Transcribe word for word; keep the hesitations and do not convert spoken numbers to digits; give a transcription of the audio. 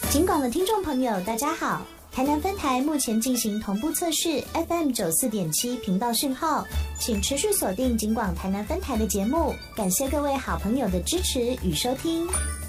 警广的听众朋友，大家好！台南分台目前进行同步测试 F M 九四点七频道讯号，请持续锁定警广台南分台的节目，感谢各位好朋友的支持与收听。